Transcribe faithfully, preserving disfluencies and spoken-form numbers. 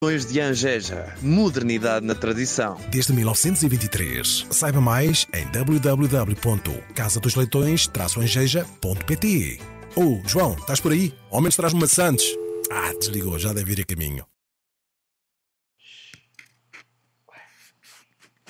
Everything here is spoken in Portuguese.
de Angeja, modernidade na tradição. Desde mil novecentos e vinte e três. Saiba mais em w w w ponto casa dos leitões traço angeja ponto p t. Oh, João, estás por aí? Ao menos traz-me maçantes. Ah, desligou, já deve ir a caminho.